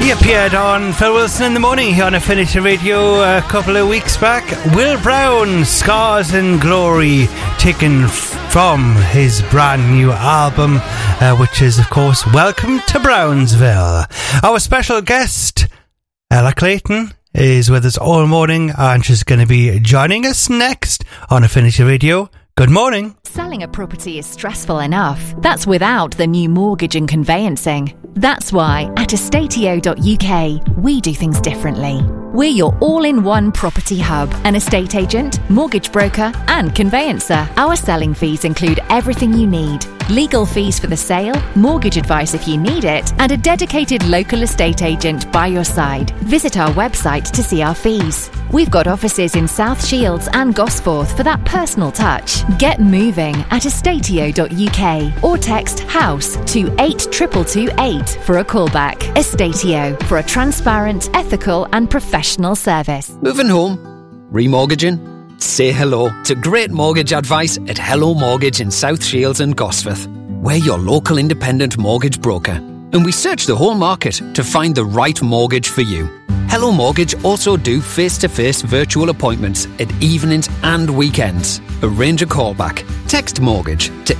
He appeared on Phil Wilson in the Morning here on Affinity Radio a couple of weeks back. Will Brown, Scars and Glory, taken from his brand new album, which is, of course, Welcome to Brownsville. Our special guest, Ella Clayton, is with us all morning, and she's going to be joining us next on Affinity Radio. Good morning. Selling a property is stressful enough. That's without the new mortgage and conveyancing. That's why at estatio.uk we do things differently. We're your all-in-one property hub, an estate agent, mortgage broker and conveyancer. Our selling fees include everything you need. Legal fees for the sale, mortgage advice if you need it, and a dedicated local estate agent by your side. Visit our website to see our fees. We've got offices in South Shields and Gosforth for that personal touch. Get moving at estatio.uk or text HOUSE to 82228 for a callback. Estatio, for a transparent, ethical and professional service. Moving home? Remortgaging? Say hello to great mortgage advice at Hello Mortgage in South Shields and Gosforth. We're your local independent mortgage broker, and we search the whole market to find the right mortgage for you. Hello Mortgage also do face-to-face virtual appointments at evenings and weekends. Arrange a callback. Text mortgage to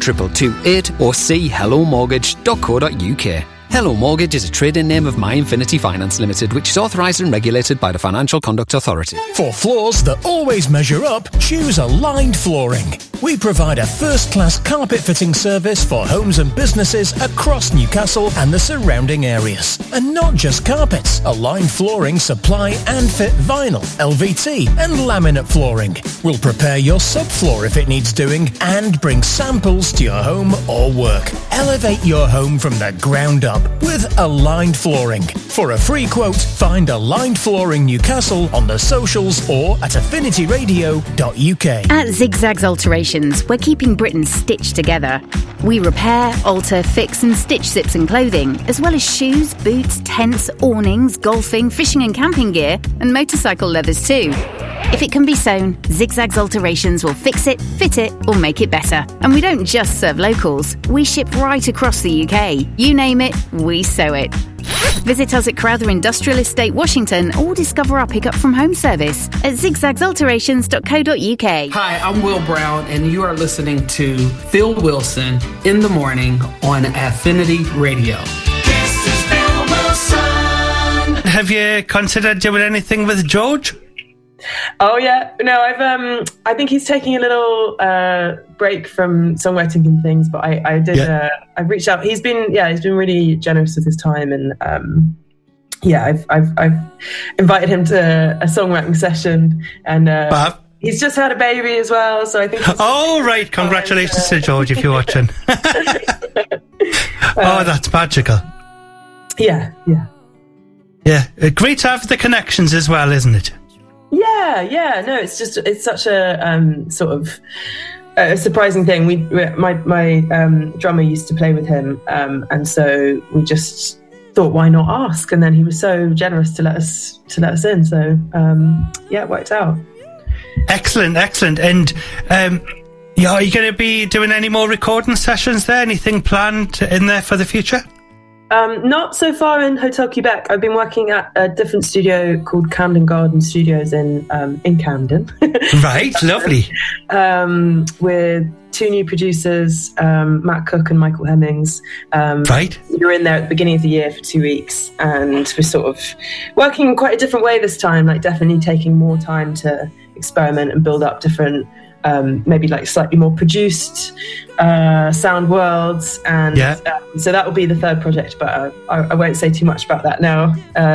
82228 or see hellomortgage.co.uk. Hello Mortgage is a trading name of My Infinity Finance Limited, which is authorised and regulated by the Financial Conduct Authority. For floors that always measure up, choose Aligned Flooring. We provide a first-class carpet fitting service for homes and businesses across Newcastle and the surrounding areas. And not just carpets. Aligned Flooring supply and fit vinyl, LVT and laminate flooring. We'll prepare your subfloor if it needs doing and bring samples to your home or work. Elevate your home from the ground up with Aligned Flooring. For a free quote, find Aligned Flooring Newcastle on the socials or at affinityradio.uk. At Zigzags Alterations, we're keeping Britain stitched together. We repair, alter, fix and stitch zips and clothing, as well as shoes, boots, tents, awnings, golfing, fishing and camping gear, and motorcycle leathers too. If it can be sewn, Zigzags Alterations will fix it, fit it, or make it better. And we don't just serve locals. We ship right across the UK. You name it, we sew it. Visit us at Crowther Industrial Estate, Washington, or discover our pick-up from home service at zigzagsalterations.co.uk. Hi, I'm Will Brown, and you are listening to Phil Wilson in the Morning on Affinity Radio. This is Phil Wilson. Have you considered doing anything with George? Oh yeah, no, I think he's taking a little break from songwriting and things, but I did. Yeah. I've reached out. He's been really generous with his time, and I've invited him to a songwriting session, and he's just had a baby as well. So I think. Oh right, congratulations to George if you're watching. Oh, that's magical. Yeah. Great to have the connections as well, isn't it? Yeah. No, it's such a sort of a surprising thing. My drummer used to play with him, and so we just thought, why not ask? And then he was so generous to let us in. So it worked out. Excellent. And are you going to be doing any more recording sessions there? Anything planned in there for the future? Not so far in Hotel Quebec. I've been working at a different studio called Camden Garden Studios in Camden. Right, lovely. With two new producers, Matt Cook and Michael Hemmings. Right. We were in there at the beginning of the year for 2 weeks, and we're sort of working in quite a different way this time, like definitely taking more time to experiment and build up different maybe like slightly more produced sound worlds, and so that will be the third project, but I won't say too much about that now.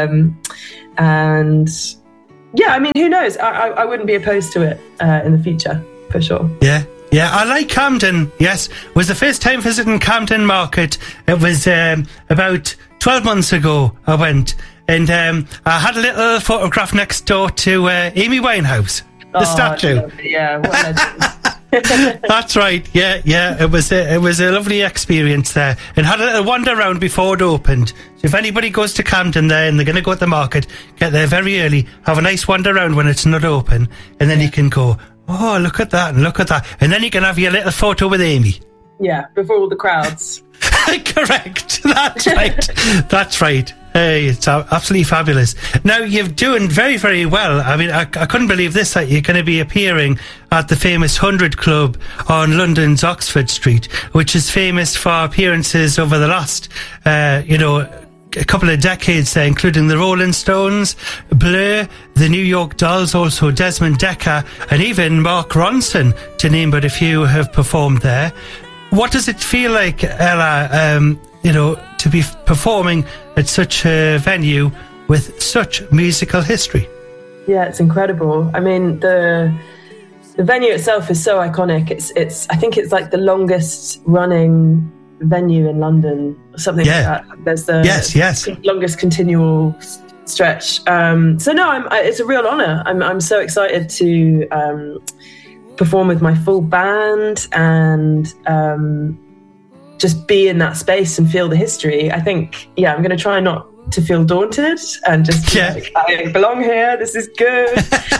And yeah, I mean, who knows? I wouldn't be opposed to it in the future for sure. Yeah, I like Camden. Yes, it was the first time visiting Camden Market. It was about 12 months ago I went, and I had a little photograph next door to Amy Winehouse. The statue. Yeah, what a legend. That's right. Yeah. It was a lovely experience there, and had a little wander around before it opened. So if anybody goes to Camden there and they're going to go to the market, get there very early, have a nice wander around when it's not open, and then you can go, oh, look at that, and then you can have your little photo with Amy. Yeah, before all the crowds. Correct. That's right. Hey, it's absolutely fabulous. Now, you're doing very, very well. I mean, I couldn't believe this, that you're going to be appearing at the famous 100 Club on London's Oxford Street, which is famous for appearances over the last, a couple of decades there, including the Rolling Stones, Blur, the New York Dolls, also Desmond Dekker, and even Mark Ronson, to name but a few, have performed there. What does it feel like, Ella, to be performing at such a venue with such musical history? Yeah, it's incredible. I mean, the venue itself is so iconic. It's I think it's like the longest running venue in London, or something like that. There's the longest continual stretch. So no, it's a real honour. I'm so excited to perform with my full band and just be in that space and feel the history. I think, I'm going to try not to feel daunted and just be like, I belong here. This is good.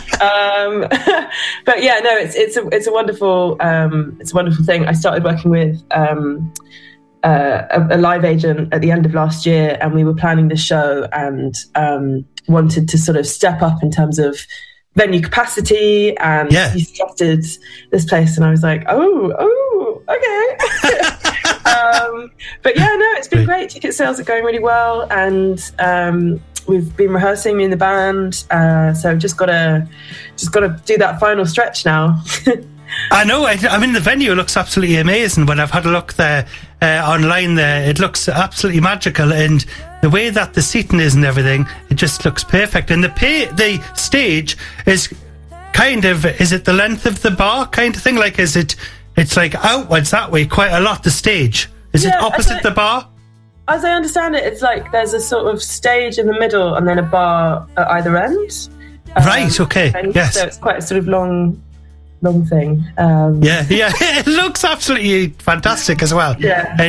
But yeah, no, it's a wonderful thing. I started working with a live agent at the end of last year, and we were planning the show and wanted to sort of step up in terms of venue capacity, and he suggested this place, and I was like, oh, okay. But yeah, no, it's been great. Ticket sales are going really well, and we've been rehearsing, me and the band, so just gotta do that final stretch now. I know. I mean, the venue looks absolutely amazing. When I've had a look there online, there it looks absolutely magical, and the way that the seating is and everything, it just looks perfect. And the stage is kind of, is it the length of the bar kind of thing? Like, it's like outwards that way quite a lot, the stage. Is it opposite the bar? As I understand it, it's like there's a sort of stage in the middle and then a bar at either end. Right, okay, yes. So it's quite a sort of long thing. It looks absolutely fantastic as well.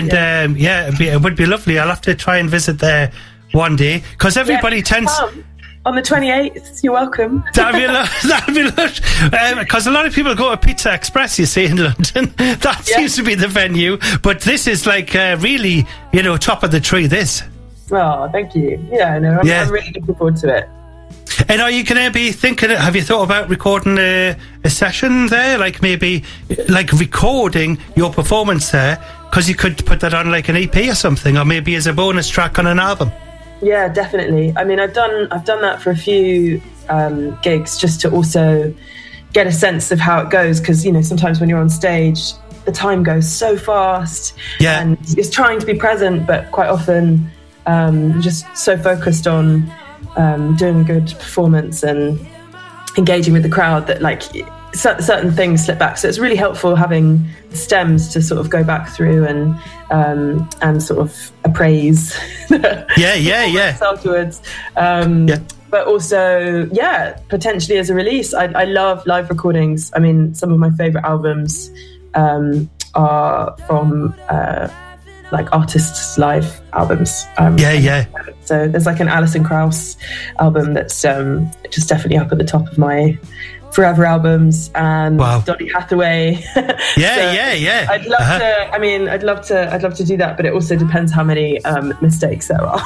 It would be lovely. I'll have to try and visit there one day, because everybody tends... On the 28th, you're welcome. That'd be lush. Because a lot of people go to Pizza Express, you see, in London. That seems to be the venue. But this is like really, top of the tree, this. Oh, thank you. Yeah, I know. I'm really looking forward to it. And are you going to be thinking, have you thought about recording a session there? Like maybe like recording your performance there? Because you could put that on like an EP or something, or maybe as a bonus track on an album. Yeah, definitely. I mean, I've done that for a few gigs, just to also get a sense of how it goes, because sometimes when you're on stage, the time goes so fast, and it's trying to be present, but quite often just so focused on doing a good performance and engaging with the crowd that like certain things slip back. So it's really helpful having the stems to sort of go back through and sort of appraise afterwards. But also, potentially as a release. I love live recordings. I mean, some of my favourite albums are from like artists' live albums. So there's like an Alison Krauss album that's just definitely up at the top of my forever albums, and Donny Hathaway. I'd love to. I mean, I'd love to do that, but it also depends how many mistakes there are.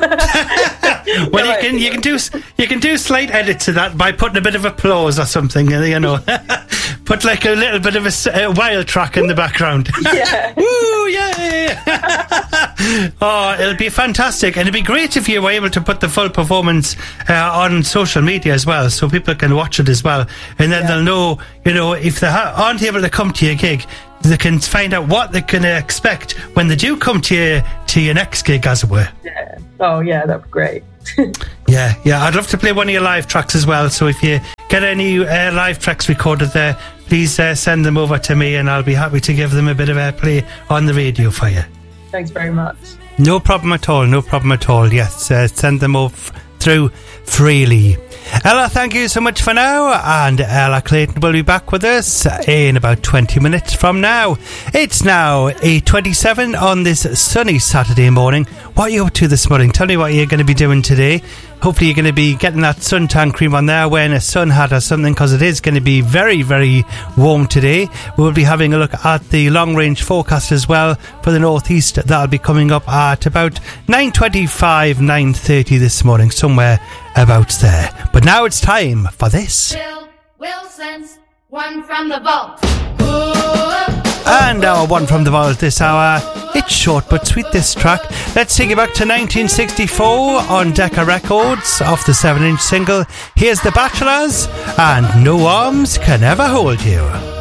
Well, you can do slight edits to that by putting a bit of applause or something, put like a little bit of a wild track in the background. Yeah. Woo, yeah. Oh, it'll be fantastic, and it'd be great if you were able to put the full performance on social media as well, so people can watch it as well, and then they'll know, if they aren't able to come to your gig, they can find out what they can expect when they do come to your next gig, as it were. Yeah. Oh, yeah, that'd be great. Yeah, I'd love to play one of your live tracks as well, so if you get any live tracks recorded there, please send them over to me, and I'll be happy to give them a bit of airplay on the radio for you. Thanks very much. No problem at all. Yes, send them over through freely. Ella, thank you so much for now, and Ella Clayton will be back with us in about 20 minutes from now. It's now 8:27 on this sunny Saturday morning. What are you up to this morning? Tell me what you're going to be doing today. Hopefully you're going to be getting that suntan cream on there, wearing a sun hat or something, because it is going to be very, very warm today. We'll be having a look at the long-range forecast as well for the northeast. That'll be coming up at about 9:25, 9:30 this morning, somewhere about there. But now it's time for this. Bill Wilson's One from the Vault. And our one from the vault this hour, it's short but sweet, this track. Let's take it back to 1964 on Decca Records off the 7-inch single. Here's The Bachelors and No Arms Can Ever Hold You.